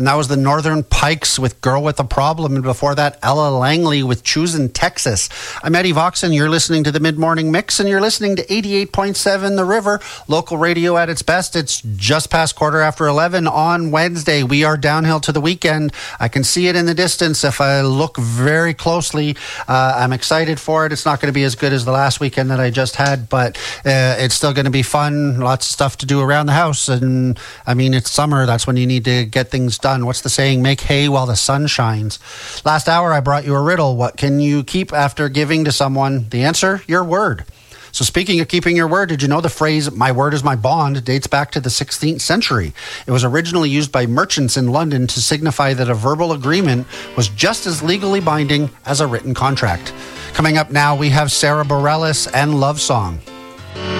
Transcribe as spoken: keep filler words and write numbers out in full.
And that was the Northern Pikes with Girl with a Problem. And before that, Ella Langley with Choosing Texas. I'm Eddie Voxon. You're listening to the Mid-Morning Mix, and you're listening to eighty-eight point seven The River, local radio at its best. It's just past quarter after eleven on Wednesday. We are downhill to the weekend. I can see it in the distance if I look very closely. Uh, I'm excited for it. It's not going to be as good as the last weekend that I just had, but uh, it's still going to be fun. Lots of stuff to do around the house. And I mean, it's summer. That's when you need to get things done. What's the saying? Make hay while the sun shines. Last hour, I brought you a riddle. What can you keep after giving to someone? The answer, your word. So speaking of keeping your word, did you know the phrase, my word is my bond, dates back to the sixteenth century? It was originally used by merchants in London to signify that a verbal agreement was just as legally binding as a written contract. Coming up now, we have Sarah Bareilles and Love Song.